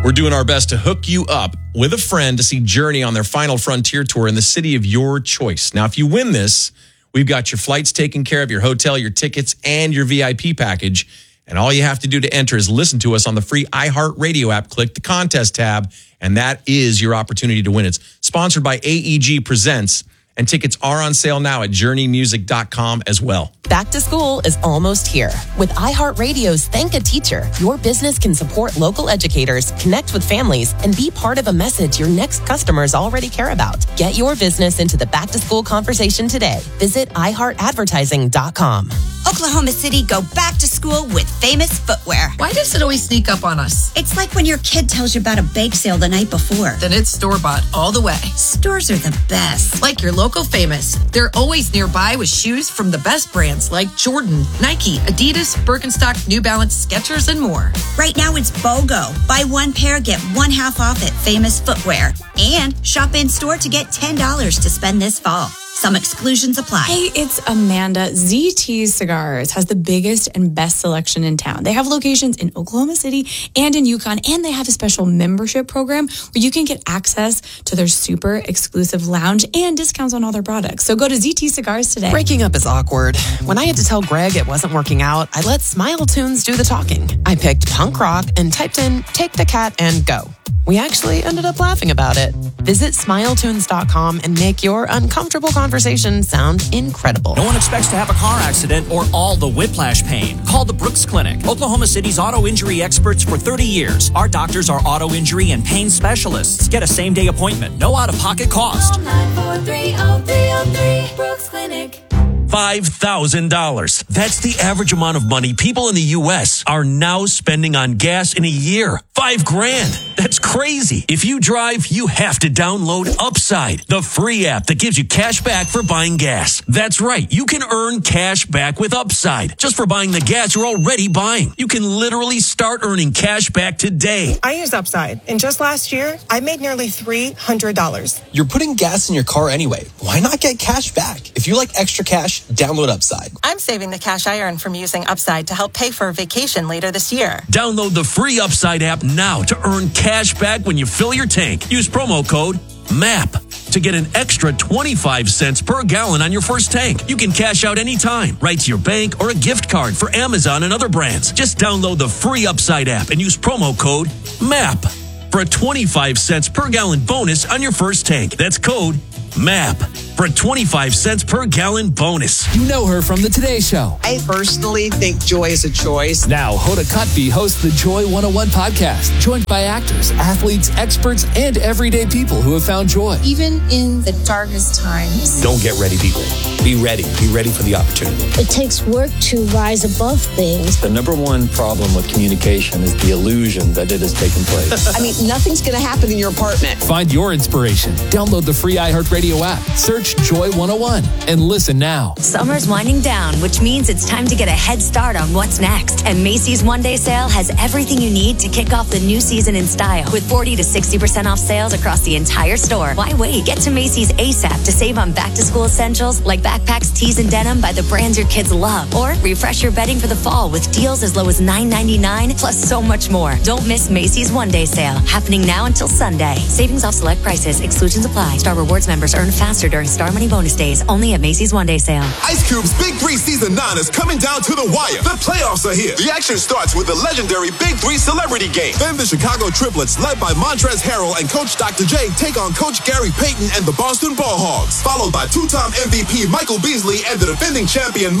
We're doing our best to hook you up with a friend to see Journey on their Final Frontier tour in the city of your choice. Now, if you win this, we've got your flights taken care of, your hotel, your tickets, and your VIP package. And all you have to do to enter is listen to us on the free iHeartRadio app. Click the contest tab, and that is your opportunity to win. It's sponsored by AEG Presents, and tickets are on sale now at journeymusic.com as well. Back to school is almost here. With iHeartRadio's Thank a Teacher, your business can support local educators, connect with families, and be part of a message your next customers already care about. Get your business into the back to school conversation today. Visit iHeartAdvertising.com. Oklahoma City, go back to school with Famous Footwear. Why does it always sneak up on us? It's like when your kid tells you about a bake sale the night before. Then it's store-bought all the way. Stores are the best. Like your local Famous. They're always nearby with shoes from the best brands like Jordan, Nike, Adidas, Birkenstock, New Balance, Skechers, and more. Right now it's BOGO. Buy one pair, get one half off at Famous Footwear. And shop in store to get $10 to spend this fall. Some exclusions apply. Hey, it's Amanda. ZT Cigars has the biggest and best selection in town. They have locations in Oklahoma City and in Yukon, and they have a special membership program where you can get access to their super exclusive lounge and discounts on all their products. So go to ZT Cigars today. Breaking up is awkward. When I had to tell Greg it wasn't working out, I let Smile Tunes do the talking. I picked punk rock and typed in Take the Cat and Go. We actually ended up laughing about it. Visit SmileTunes.com and make your uncomfortable conversation sound incredible. No one expects to have a car accident or all the whiplash pain. Call the Brooks Clinic, Oklahoma City's auto injury experts for 30 years. Our doctors are auto injury and pain specialists. Get a same-day appointment. No out-of-pocket cost. Call 943-0303, Brooks Clinic. $5,000. That's the average amount of money people in the U.S. are now spending on gas in a year. $5,000. That's crazy. If you drive, you have to download Upside, the free app that gives you cash back for buying gas. That's right. You can earn cash back with Upside just for buying the gas you're already buying. You can literally start earning cash back today. I use Upside, and just last year, I made nearly $300. You're putting gas in your car anyway. Why not get cash back? If you like extra cash, download Upside. I'm saving the cash I earn from using Upside to help pay for a vacation later this year. Download the free Upside app now to earn cash back when you fill your tank. Use promo code MAP to get an extra 25 cents per gallon on your first tank. You can cash out anytime, right to your bank or a gift card for Amazon and other brands. Just download the free Upside app and use promo code MAP for a 25 cents per gallon bonus on your first tank. That's code MAP for a 25 cents per gallon bonus. You know her from the Today Show. I personally think joy is a choice. Now, Hoda Kotb hosts the Joy 101 podcast, joined by actors, athletes, experts, and everyday people who have found joy. Even in the darkest times. Don't get ready, be ready. Be ready. Be ready for the opportunity. It takes work to rise above things. The number one problem with communication is the illusion that it has taken place. I mean, nothing's going to happen in your apartment. Find your inspiration. Download the free iHeartRadio app. Search Joy 101 and listen now. Summer's winding down, which means it's time to get a head start on what's next. And Macy's One Day Sale has everything you need to kick off the new season in style. With 40 to 60% off sales across the entire store. Why wait? Get to Macy's ASAP to save on back-to-school essentials like backpacks, tees, and denim by the brands your kids love. Or refresh your bedding for the fall with deals as low as $9.99, plus so much more. Don't miss Macy's One Day Sale, happening now until Sunday. Savings off select prices. Exclusions apply. Star Rewards members earn faster during Star Money bonus days. Only at Macy's One Day Sale. Ice Cube's Big 3 Season 9 is coming down to the wire. The playoffs are here. The action starts with the legendary Big 3 Celebrity Game. Then the Chicago Triplets, led by Montrezl Harrell and Coach Dr. J, take on Coach Gary Payton and the Boston Ball Hogs. Followed by two-time MVP Michael Beasley and the defending champion